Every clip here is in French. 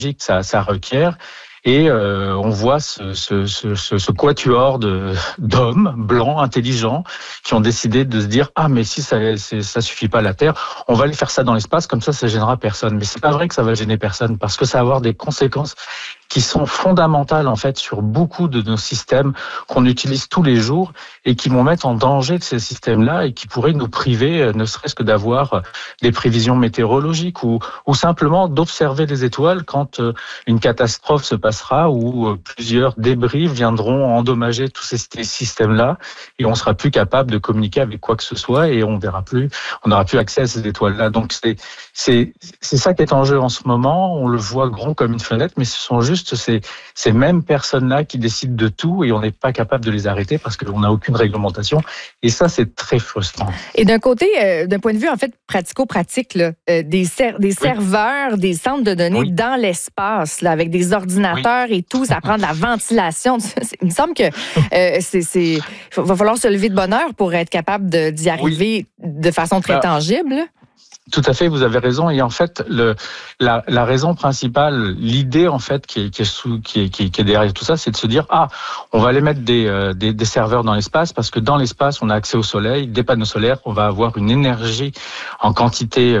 que ça requiert. Et on voit ce quatuor d'hommes blancs, intelligents, qui ont décidé de se dire « Ah, mais si ça suffit pas à la Terre, on va aller faire ça dans l'espace, comme ça gênera personne. » Mais c'est pas vrai que ça va gêner personne, parce que ça va avoir des conséquences qui sont fondamentales, en fait, sur beaucoup de nos systèmes qu'on utilise tous les jours et qui vont mettre en danger ces systèmes-là et qui pourraient nous priver, ne serait-ce que d'avoir des prévisions météorologiques ou simplement d'observer les étoiles quand une catastrophe se passera ou plusieurs débris viendront endommager tous ces systèmes-là et on sera plus capable de communiquer avec quoi que ce soit et on n'aura plus accès à ces étoiles-là. Donc c'est ça qui est en jeu en ce moment. On le voit gros comme une fenêtre, mais ce sont juste ces mêmes personnes-là qui décident de tout et on n'est pas capable de les arrêter parce qu'on n'a aucune réglementation. Et ça, c'est très frustrant. Et d'un côté, d'un point de vue en fait pratico-pratique, là, des serveurs, des centres de données dans l'espace, là, avec des ordinateurs et tout, ça prend de la ventilation. Il me semble que va falloir se lever de bonne heure pour être capable d'y arriver de façon très tangible. Tout à fait, vous avez raison. Et en fait, la raison principale, l'idée en fait qui est derrière tout ça, c'est de se dire on va aller mettre des serveurs dans l'espace parce que dans l'espace, on a accès au soleil, des panneaux solaires, on va avoir une énergie en quantité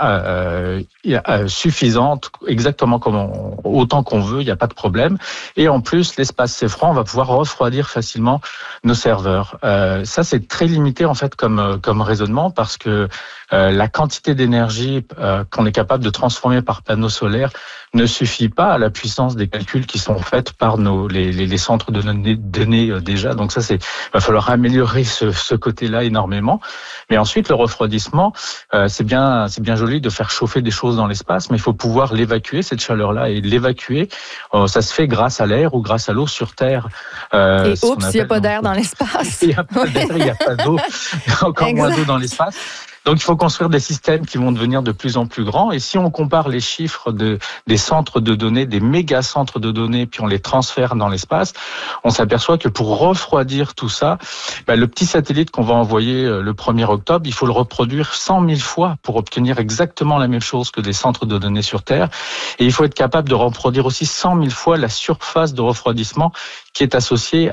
suffisante, exactement autant qu'on veut, il n'y a pas de problème. Et en plus, l'espace c'est froid, on va pouvoir refroidir facilement nos serveurs. Ça, c'est très limité en fait comme raisonnement parce que la quantité d'énergie qu'on est capable de transformer par panneaux solaires ne suffit pas à la puissance des calculs qui sont faits par les centres de données déjà. Donc ça, va falloir améliorer ce côté-là énormément. Mais ensuite, le refroidissement, c'est bien joli de faire chauffer des choses dans l'espace, mais il faut pouvoir l'évacuer, cette chaleur-là. Et l'évacuer, ça se fait grâce à l'air ou grâce à l'eau sur Terre. Et oups, il n'y a pas d'air dans l'espace. Il n'y a pas d'air, il n'y a pas d'eau, encore moins d'eau dans l'espace. Donc, il faut construire des systèmes qui vont devenir de plus en plus grands. Et si on compare les chiffres des centres de données, des méga centres de données, puis on les transfère dans l'espace, on s'aperçoit que pour refroidir tout ça, le petit satellite qu'on va envoyer le 1er octobre, il faut le reproduire 100 000 fois pour obtenir exactement la même chose que des centres de données sur Terre. Et il faut être capable de reproduire aussi 100 000 fois la surface de refroidissement qui est associée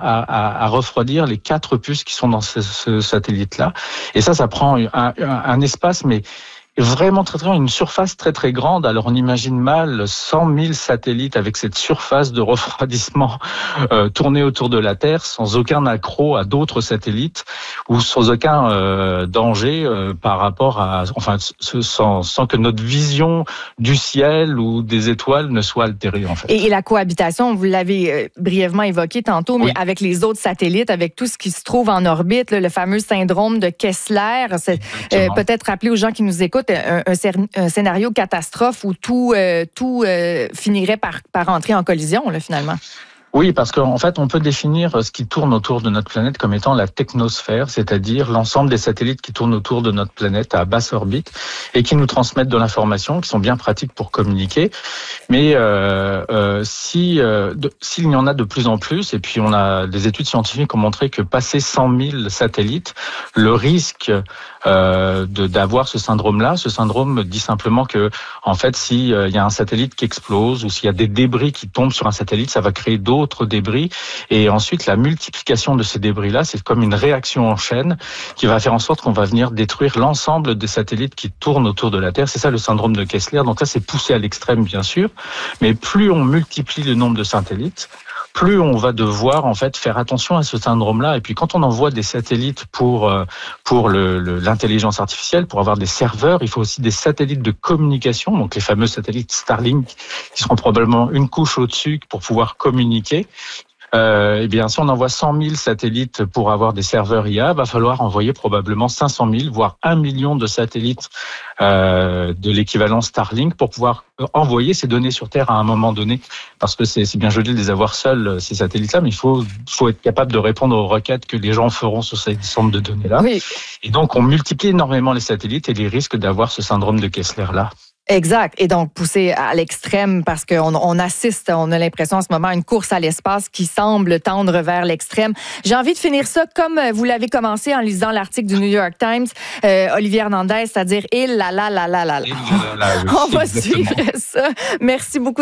à refroidir les 4 puces qui sont dans ce satellite-là. Et ça prend un espace, mais vraiment une surface très très grande. Alors on imagine mal 100 000 satellites avec cette surface de refroidissement tournée autour de la Terre sans aucun accroc à d'autres satellites ou sans aucun danger par rapport sans que notre vision du ciel ou des étoiles ne soit altérée en fait. Et la cohabitation, vous l'avez brièvement évoqué tantôt, mais avec les autres satellites, avec tout ce qui se trouve en orbite, le fameux syndrome de Kessler, c'est peut-être rappeler aux gens qui nous écoutent un scénario catastrophe où tout finirait par entrer en collision, là, finalement. Oui, parce qu'en fait, on peut définir ce qui tourne autour de notre planète comme étant la technosphère, c'est-à-dire l'ensemble des satellites qui tournent autour de notre planète à basse orbite et qui nous transmettent de l'information, qui sont bien pratiques pour communiquer. Mais s'il y en a de plus en plus, et puis on a des études scientifiques qui ont montré que passer 100 000 satellites, le risque d'avoir ce syndrome-là, ce syndrome dit simplement que, en fait, s'il y a un satellite qui explose ou s'il y a des débris qui tombent sur un satellite, ça va créer d'autres débris. Et ensuite, la multiplication de ces débris-là, c'est comme une réaction en chaîne qui va faire en sorte qu'on va venir détruire l'ensemble des satellites qui tournent autour de la Terre. C'est ça le syndrome de Kessler. Donc ça, c'est poussé à l'extrême, bien sûr. Mais plus on multiplie le nombre de satellites, plus on va devoir en fait faire attention à ce syndrome-là. Et puis quand on envoie des satellites pour l'intelligence artificielle, pour avoir des serveurs, il faut aussi des satellites de communication, donc les fameux satellites Starlink, qui seront probablement une couche au-dessus pour pouvoir communiquer. Eh bien, si on envoie 100 000 satellites pour avoir des serveurs IA, va falloir envoyer probablement 500 000, voire 1 million de satellites de l'équivalent Starlink pour pouvoir envoyer ces données sur Terre à un moment donné. Parce que c'est bien joli de les avoir seuls, ces satellites-là, mais il faut être capable de répondre aux requêtes que les gens feront sur ces centres de données-là. Oui. Et donc, on multiplie énormément les satellites et les risques d'avoir ce syndrome de Kessler-là. Exact. Et donc, poussé à l'extrême parce qu'on assiste, on a l'impression en ce moment à une course à l'espace qui semble tendre vers l'extrême. J'ai envie de finir ça comme vous l'avez commencé en lisant l'article du New York Times, Olivier Hernandez, c'est-à-dire On va suivre ça. Merci beaucoup.